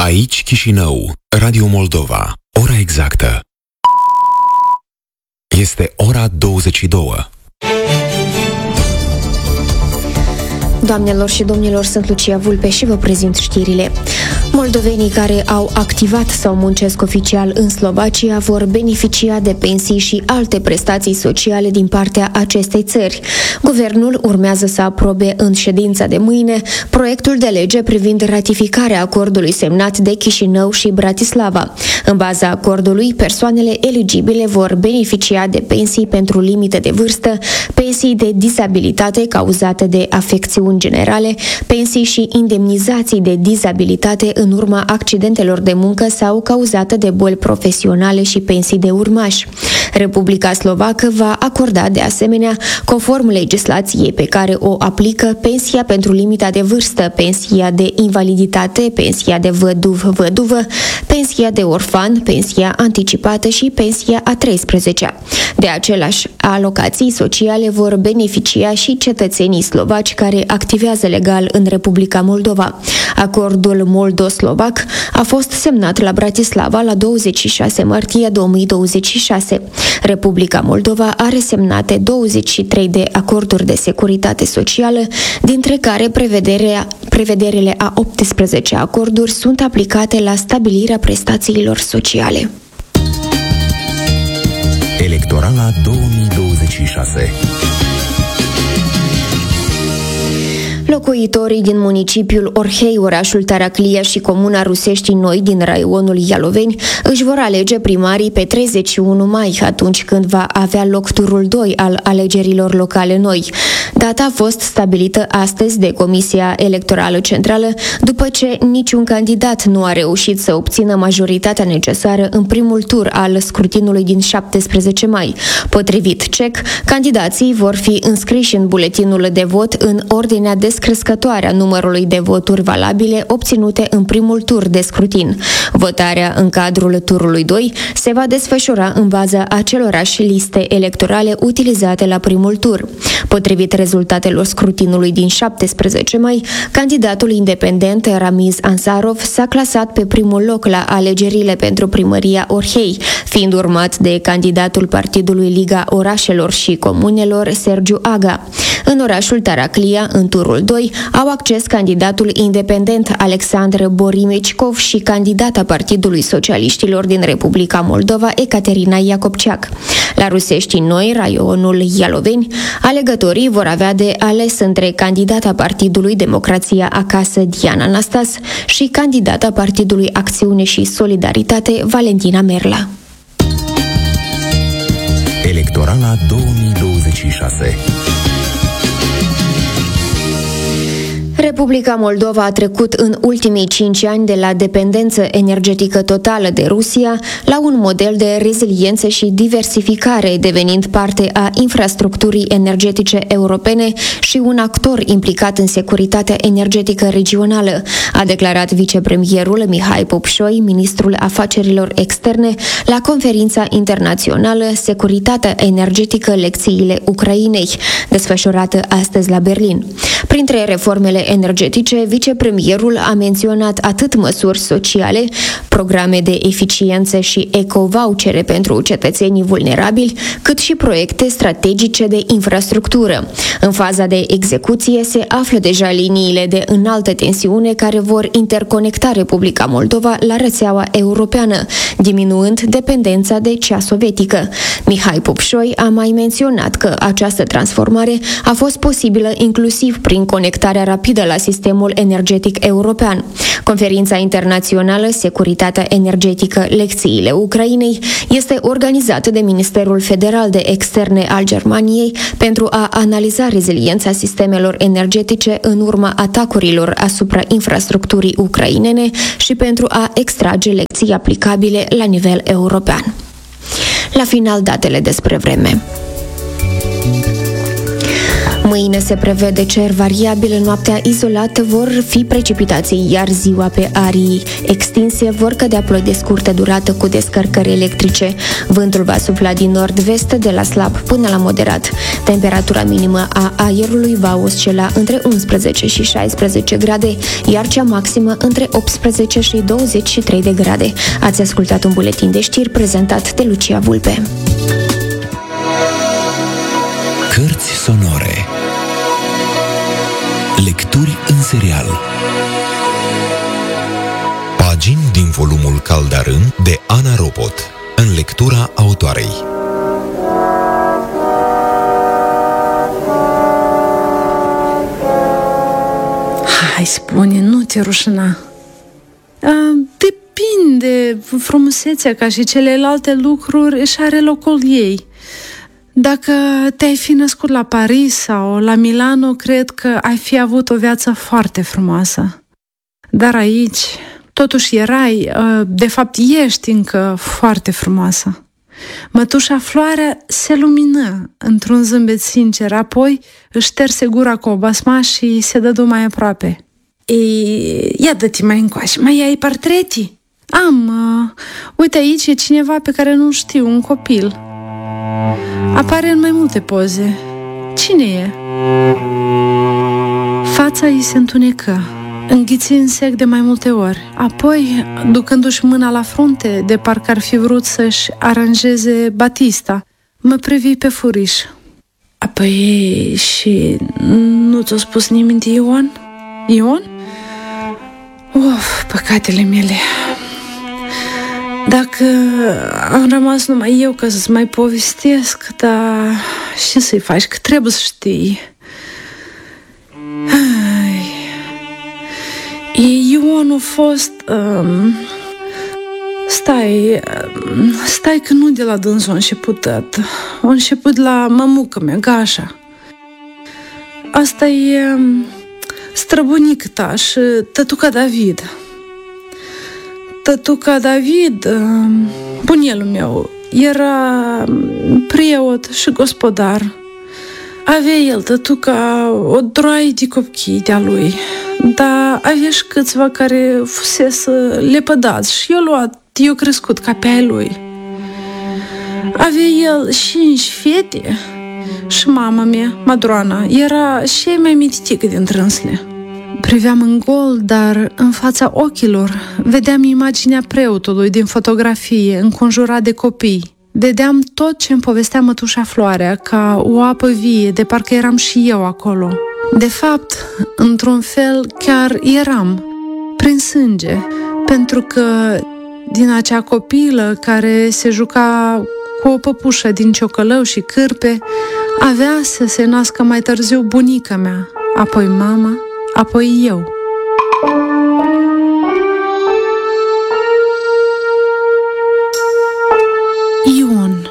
Aici Chișinău, Radio Moldova. Ora exactă este ora 22. Doamnelor și domnilor, sunt Lucia Vulpe și vă prezint știrile. Moldovenii care au activat sau muncesc oficial în Slovacia vor beneficia de pensii și alte prestații sociale din partea acestei țări. Guvernul urmează să aprobe în ședința de mâine proiectul de lege privind ratificarea acordului semnat de Chișinău și Bratislava. În baza acordului, persoanele eligibile vor beneficia de pensii pentru limite de vârstă, pensii de dizabilitate cauzate de afecțiuni generale, pensii și indemnizații de dizabilitate în urma accidentelor de muncă sau cauzate de boli profesionale și pensii de urmași. Republica Slovacă va acorda de asemenea, conform legislației pe care o aplică, pensia pentru limita de vârstă, pensia de invaliditate, pensia de văduvă, pensia de orfan, pensia anticipată și pensia a 13-a. De aceleași alocații sociale vor beneficia și cetățenii slovaci care activează legal în Republica Moldova. Acordul moldo-slovac a fost semnat la Bratislava la 26 martie 2026. Republica Moldova are semnate 23 de acorduri de securitate socială, dintre care prevederile a 18 acorduri sunt aplicate la stabilirea prestațiilor sociale. Electorala 2026. Locuitorii din municipiul Orhei, orașul Taraclia și comuna Rusești Noi din raionul Ialoveni își vor alege primarii pe 31 mai, atunci când va avea loc turul 2 al alegerilor locale noi. Data a fost stabilită astăzi de Comisia Electorală Centrală, după ce niciun candidat nu a reușit să obțină majoritatea necesară în primul tur al scrutinului din 17 mai. Potrivit CEC, candidații vor fi înscriși în buletinul de vot în ordinea descrescătoare a numărului de voturi valabile obținute în primul tur de scrutin. Votarea în cadrul turului 2 se va desfășura în baza acelorași liste electorale utilizate la primul tur. Potrivit rezultatelor scrutinului din 17 mai, candidatul independent Ramiz Ansarov s-a clasat pe primul loc la alegerile pentru primăria Orhei, fiind urmat de candidatul Partidului Liga Orașelor și Comunelor Sergiu Aga. În orașul Taraclia, în turul 2, au acces candidatul independent Alexandru Borimecicov și candidata Partidului Socialiștilor din Republica Moldova, Ecaterina Iacobceac. La Rusești Noi, raionul Ialoveni, alegătorii vor avea de ales între candidata Partidului Democrația Acasă, Diana Anastas, și candidata Partidului Acțiune și Solidaritate, Valentina Merla. Electorala 2026. Republica Moldova a trecut în ultimii 5 ani de la dependență energetică totală de Rusia la un model de reziliență și diversificare, devenind parte a infrastructurii energetice europene și un actor implicat în securitatea energetică regională, a declarat vicepremierul Mihai Popșoi, ministrul afacerilor externe, la conferința internațională Securitatea energetică, lecțiile Ucrainei, desfășurată astăzi la Berlin. Printre reformele energetice, vicepremierul a menționat atât măsuri sociale, programe de eficiență și eco-vouchere pentru cetățenii vulnerabili, cât și proiecte strategice de infrastructură. În faza de execuție se află deja liniile de înaltă tensiune care vor interconecta Republica Moldova la rețeaua europeană, diminuând dependența de cea sovietică. Mihai Popșoi a mai menționat că această transformare a fost posibilă inclusiv prin conectarea rapidă la sistemul energetic european. Conferința internațională Securitatea energetică, lecțiile Ucrainei este organizată de Ministerul Federal de Externe al Germaniei pentru a analiza reziliența sistemelor energetice în urma atacurilor asupra infrastructurii ucrainene și pentru a extrage lecții aplicabile la nivel european. La final, datele despre vreme. Mâine se prevede cer variabil, în noaptea izolată vor fi precipitații, iar ziua pe arii extinse vor cădea ploi de scurtă durată cu descărcări electrice. Vântul va sufla din nord-vest de la slab până la moderat. Temperatura minimă a aerului va oscila între 11 și 16 grade, iar cea maximă între 18 și 23 de grade. Ați ascultat un buletin de știri prezentat de Lucia Vulpe. Cărți sonore. Lecturi în serial. Pagini din volumul Caldarâm de Ana Ropot, în lectura autoarei. Hai, spune, nu te rușina. Depinde, frumusețea ca și celelalte lucruri își are locul ei. Dacă te-ai fi născut la Paris sau la Milano, cred că ai fi avut o viață foarte frumoasă. Dar aici, totuși de fapt ești încă foarte frumoasă. Mătușa Floarea se lumină într-un zâmbet sincer, apoi își șterse gura cu o basma și se dădu mai aproape. Ia dă-te mai încoace, mai ai portretii? Am, uite aici e cineva pe care nu știu, un copil. Apare în mai multe poze. Cine e? Fața îi se întunecă, înghiți în sec de mai multe ori. Apoi, ducându-și mâna la frunte, de parcă ar fi vrut să-și aranjeze batista, mă privi pe furiș. Apoi, și nu ți-a spus nimeni de Ion? Ion? Păcatele mele. Dacă am rămas numai eu ca să-ți mai povestesc, dar ce să-i faci, că trebuie să știi. Ion a fost... Stai că nu de la dânsul a început tot. A început la mămucă mea, Gașa. Asta e străbunica ta și tătuca David. Tătuca David, bunelul meu, era preot și gospodar. Avea el, tătuca, o droaie de copii de-a lui, dar avea și câțiva care fusese lepădați și eu crescut ca pe ai lui. Avea el 5 fete și mama mea, Madroana, era cea mai mititică dintre însele. Priveam în gol, dar în fața ochilor vedeam imaginea preotului din fotografie, înconjurat de copii. Vedeam tot ce îmi povestea mătușa Floarea, ca o apă vie, de parcă eram și eu acolo. De fapt, într-un fel, chiar eram, prin sânge, pentru că din acea copilă care se juca cu o păpușă din ciocălău și cârpe, avea să se nască mai târziu bunica mea, apoi mama, apoi eu. Ion.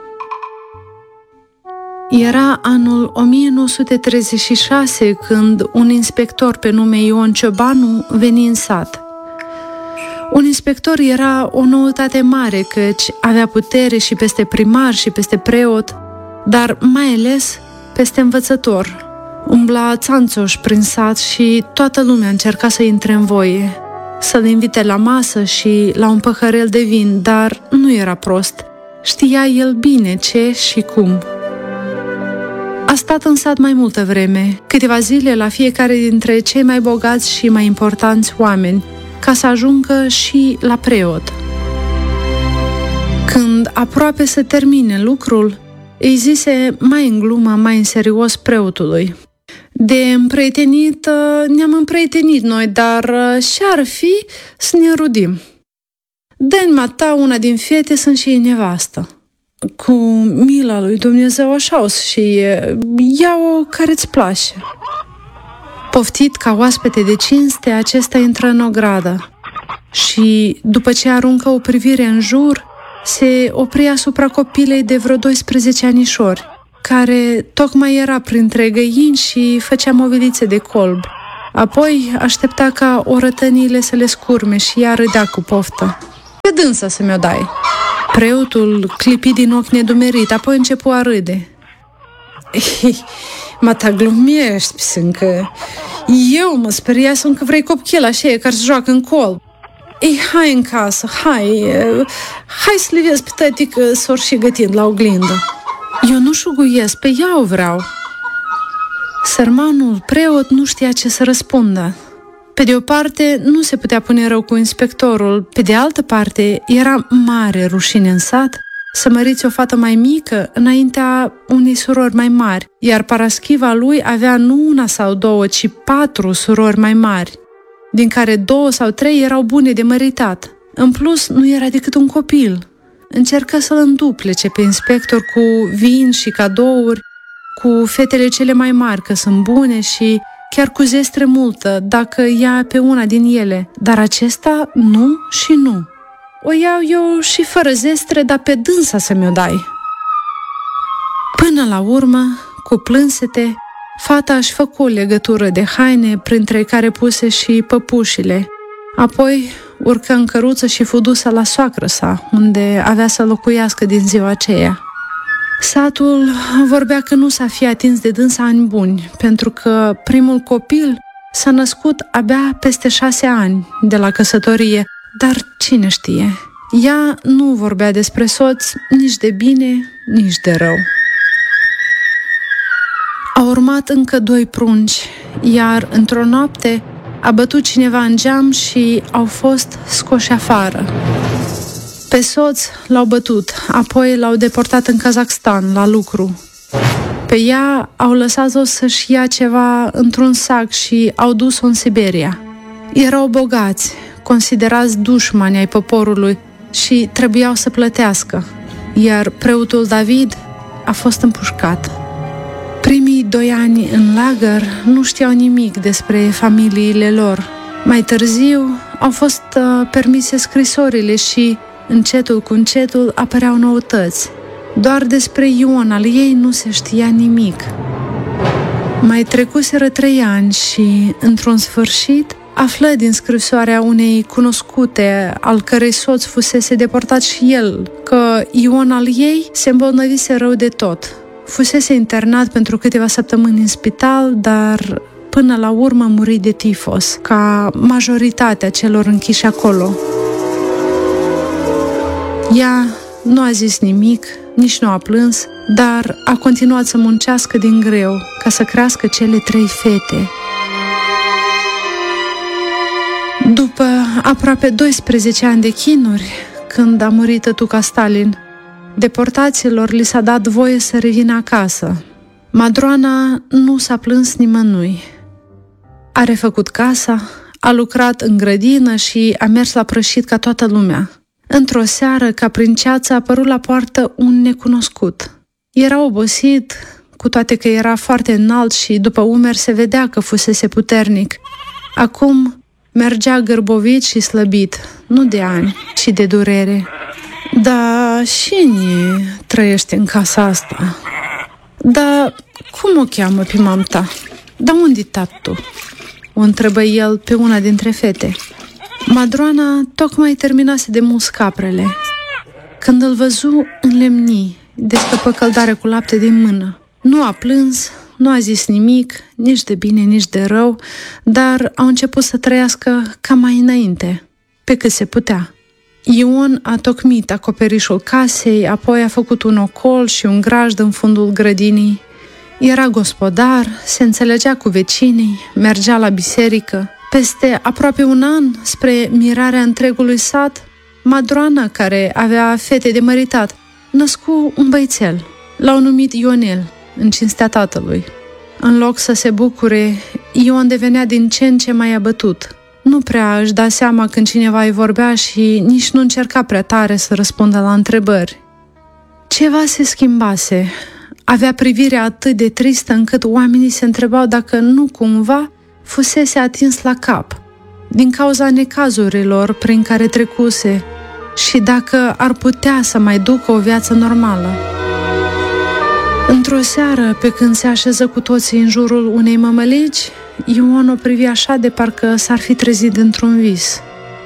Era anul 1936 când un inspector pe nume Ion Ciobanu veni în sat. Un inspector era o noutate mare, căci avea putere și peste primar și peste preot, dar mai ales peste învățător. Umbla țanțoș prin sat și toată lumea încerca să intre în voie, să-l invite la masă și la un păhărel de vin, dar nu era prost. Știa el bine ce și cum. A stat în sat mai multă vreme, câteva zile la fiecare dintre cei mai bogați și mai importanți oameni, ca să ajungă și la preot. Când aproape să termine lucrul, îi zise mai în glumă, mai în serios preotului: de împrietenit ne-am împrietenit noi, dar și-ar fi să ne rudim. Dă-mi mata una din fete să-mi și nevastă. Cu mila lui Dumnezeu așa și ia-o care-ți place. Poftit ca oaspete de cinste, acesta intră în ogradă și, după ce aruncă o privire în jur, se opri asupra copilei de vreo 12 anișori, care tocmai era printre găini și făcea movilițe de colb. Apoi aștepta ca orătăniile să le scurme și ea râdea cu poftă. Pe dânsa să mi-o dai. Preotul clipi din ochi nedumerit, apoi începu a râde. ta glumești, pisâncă. Eu mă speriasem că vrei copchel așa care se joacă în colb. Ei, hai în casă, hai să le vezi pe tătică s-or și gătind la oglindă. Eu nu șuguiesc, pe ea o vreau. Sărmanul preot nu știa ce să răspundă. Pe de o parte, nu se putea pune rău cu inspectorul, pe de altă parte, era mare rușine în sat să măriți o fată mai mică înaintea unei surori mai mari, iar Paraschiva lui avea nu una sau două, ci 4 surori mai mari, din care 2 sau 3 erau bune de măritat. În plus, nu era decât un copil. Încercă să-l înduplece pe inspector cu vin și cadouri, cu fetele cele mai mari că sunt bune și chiar cu zestre multă dacă ia pe una din ele, dar acesta nu și nu. O iau eu și fără zestre, dar pe dânsa să mi-o dai. Până la urmă, cu plânsete, fata își făcu o legătură de haine, printre care puse și păpușile. Apoi urcă în căruță și fu dusă la soacră sa, unde avea să locuiască din ziua aceea. Satul vorbea că nu s-a fi atins de dânsa ani buni, pentru că primul copil s-a născut abia peste 6 ani de la căsătorie, dar cine știe? Ea nu vorbea despre soț nici de bine, nici de rău. Au urmat încă 2 prunci, iar într-o noapte a bătut cineva în geam și au fost scoși afară. Pe soț l-au bătut, apoi l-au deportat în Kazakhstan la lucru. Pe ea au lăsat-o să-și ia ceva într-un sac și au dus-o în Siberia. Erau bogați, considerați dușmani ai poporului și trebuiau să plătească, iar preotul David a fost împușcat. Primii 2 ani în lagăr nu știau nimic despre familiile lor. Mai târziu au fost permise scrisorile și încetul cu încetul apăreau noutăți. Doar despre Ion al ei nu se știa nimic. Mai trecuseră 3 ani și, într-un sfârșit, află din scrisoarea unei cunoscute, al cărei soț fusese deportat și el, că Ion al ei se îmbolnăvise rău de tot. Fusese internat pentru câteva săptămâni în spital, dar până la urmă muri de tifos, ca majoritatea celor închiși acolo. Ea nu a zis nimic, nici nu a plâns, dar a continuat să muncească din greu ca să crească cele 3 fete. După aproape 12 ani de chinuri, când a murit tătuca Stalin, deportaților li s-a dat voie să revină acasă. Madroana nu s-a plâns nimănui. A refăcut casa, a lucrat în grădină și a mers la prășit ca toată lumea. Într-o seară, ca prin ceață, a apărut la poartă un necunoscut. Era obosit, cu toate că era foarte înalt și după umeri se vedea că fusese puternic. Acum mergea gârbovit și slăbit, nu de ani, ci de durere. Da, cine trăiește în casa asta? Da, cum o cheamă pe mamta? Da, unde-i tatu? O întrebă el pe una dintre fete. Madroana tocmai terminase de mus caprele. Când îl văzu, înlemni, descăpă căldare cu lapte din mână. Nu a plâns, nu a zis nimic, nici de bine, nici de rău, dar au început să trăiască ca mai înainte, pe cât se putea. Ion a tocmit acoperișul casei, apoi a făcut un ocol și un grajd în fundul grădinii. Era gospodar, se înțelegea cu vecinii, mergea la biserică. Peste aproape un an, spre mirarea întregului sat, Madroana, care avea fete de măritat, născu un băițel. L-au numit Ionel, în cinstea tatălui. În loc să se bucure, Ion devenea din ce în ce mai abătut. Nu prea își da seama când cineva îi vorbea și nici nu încerca prea tare să răspundă la întrebări. Ceva se schimbase. Avea privirea atât de tristă încât oamenii se întrebau dacă nu cumva fusese atins la cap, din cauza necazurilor prin care trecuse și dacă ar putea să mai ducă o viață normală. Într-o seară, pe când se așeză cu toții în jurul unei mămălici, Ion o privi așa de parcă s-ar fi trezit într-un vis.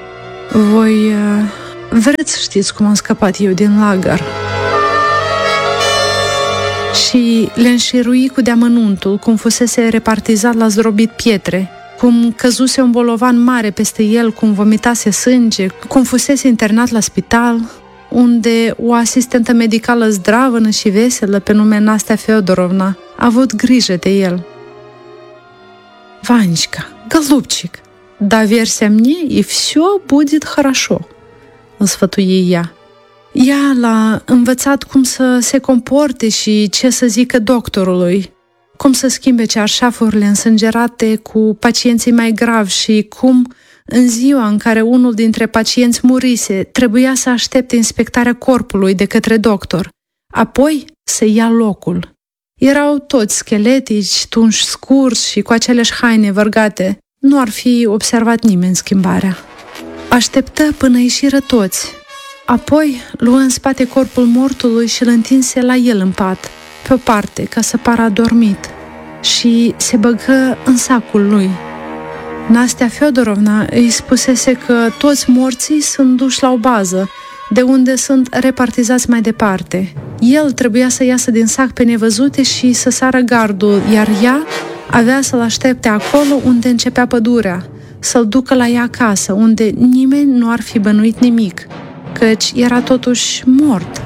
Voi vreți să știți cum am scăpat eu din lagăr? și le înșirui cu deamănuntul, cum fusese repartizat la zdrobit pietre, cum căzuse un bolovan mare peste el, cum vomitase sânge, cum fusese internat la spital, unde o asistentă medicală zdravănă și veselă pe nume Nastea Feodorovna a avut grijă de el. «Ванечка, голубчик, доверься мне, и все будет хорошо», îl sfătui ea. Ea l-a învățat cum să se comporte și ce să zică doctorului, cum să schimbe cearșafurile însângerate cu pacienții mai gravi și cum, în ziua în care unul dintre pacienți murise, trebuia să aștepte inspectarea corpului de către doctor, apoi să ia locul. Erau toți scheletici, tunși scurți și cu aceleași haine vărgate. Nu ar fi observat nimeni schimbarea. Așteptă până ieșiră toți. Apoi luă în spate corpul mortului și îl întinse la el în pat, pe o parte, ca să pară adormit, și se băgă în sacul lui. Nastea Feodorovna îi spusese că toți morții sunt duși la o bază, de unde sunt repartizați mai departe. El trebuia să iasă din sac pe nevăzute și să sară gardul, iar ea avea să-l aștepte acolo unde începea pădurea, să-l ducă la ea acasă, unde nimeni nu ar fi bănuit nimic, căci era totuși mort.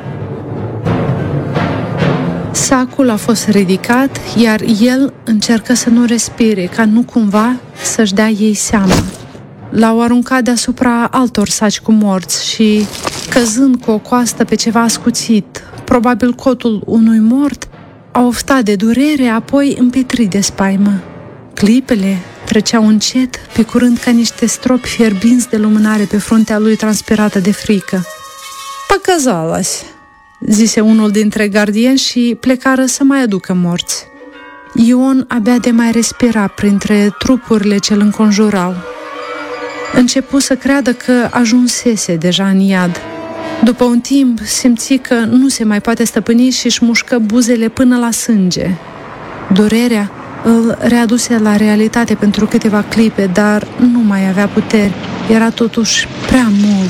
Sacul a fost ridicat, iar el încercă să nu respire, ca nu cumva să-și dea ei seama. L-au aruncat deasupra altor saci cu morți și, căzând cu o coastă pe ceva ascuțit, probabil cotul unui mort, a oftat de durere, apoi împetrit de spaimă. Clipele treceau încet, pe curând ca niște stropi fierbinți de lumânare pe fruntea lui transpirată de frică. «Показалось», zise unul dintre gardieni și plecară să mai aducă morți. Ion abia de mai respira printre trupurile ce îl înconjurau. Începu să creadă că ajunsese deja în iad. După un timp simți că nu se mai poate stăpâni și își mușcă buzele până la sânge. Durerea îl readuse la realitate pentru câteva clipe, dar nu mai avea puteri. Era totuși prea mult.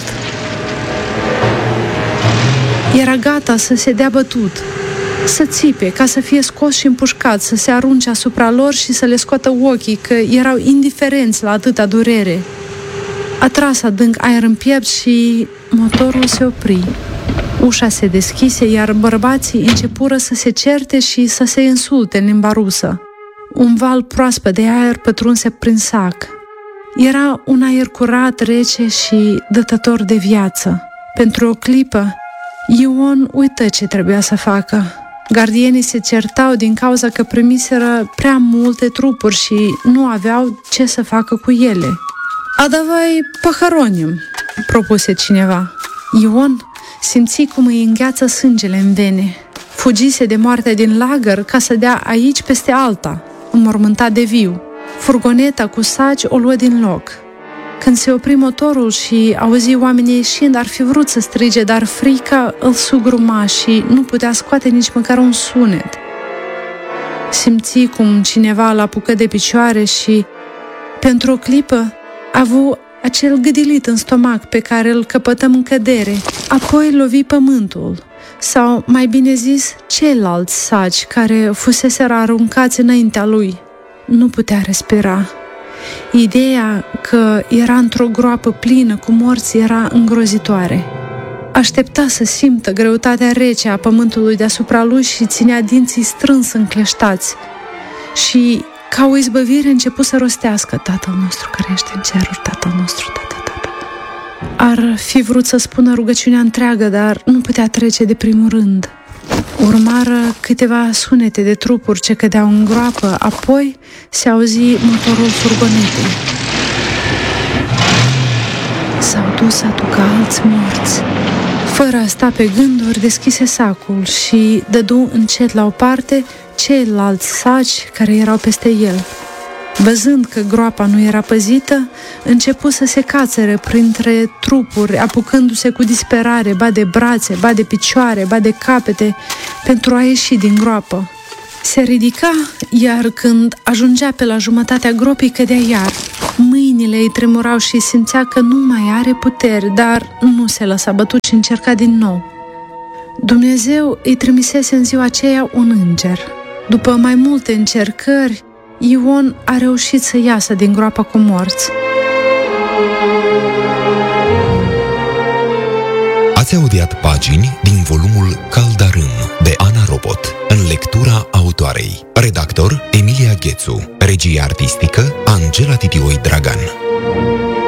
Era gata să se dea bătut, să țipe, ca să fie scos și împușcat, să se arunce asupra lor și să le scoată ochii, că erau indiferenți la atâta durere. A tras adânc aer în piept și motorul se opri. Ușa se deschise, iar bărbații începură să se certe și să se insulte în limba rusă. Un val proaspăt de aer pătrunse prin sac. Era un aer curat, rece și dătător de viață. Pentru o clipă, Ion uită ce trebuia să facă. Gardienii se certau din cauza că primiseră prea multe trupuri și nu aveau ce să facă cu ele. «A давай păhăronim», propuse cineva. Ion simți cum îi îngheață sângele în vene. Fugise de moartea din lagăr ca să dea aici peste alta, înmormântat de viu. Furgoneta cu saci o luă din loc. Când se opri motorul și auzi oamenii ieșind, ar fi vrut să strige, dar frica îl sugruma și nu putea scoate nici măcar un sunet. Simți cum cineva îl apucă de picioare și, pentru o clipă, a avut acel gâdilit în stomac pe care îl căpătăm în cădere, apoi lovi pământul, sau, mai bine zis, ceilalți saci care fuseseră aruncați înaintea lui. Nu putea respira. Ideea că era într-o groapă plină cu morți era îngrozitoare. Aștepta să simtă greutatea rece a pământului deasupra lui și ținea dinții strâns încleștați. Și, ca o izbăvire, începu să rostească: Tatăl nostru care ești în ceruri, Tatăl nostru, Tată. Ar fi vrut să spună rugăciunea întreagă, dar nu putea trece de primul rând. Urmară câteva sunete de trupuri ce cădeau în groapă, apoi se auzi motorul furgonetei. S-au dus să aducă alți morți. Fără a sta pe gânduri, deschise sacul și dădu încet la o parte ceilalți saci care erau peste el. Văzând că groapa nu era păzită, începu să se cațere printre trupuri, apucându-se cu disperare, ba de brațe, ba de picioare, ba de capete, pentru a ieși din groapă. Se ridica, iar când ajungea pe la jumătatea gropii, cădea iar. Mâinile îi tremurau și simțea că nu mai are puteri, dar nu se lăsa bătut și încerca din nou. Dumnezeu îi trimisese în ziua aceea un înger. După mai multe încercări, Ion a reușit să iasă din groapa cu morți. Ați audiat pagini din volumul Caldarâm de Ana Robot, în lectura autoarei. Redactor Emilia Ghețu. Regie artistică Angela Titioi Dragan.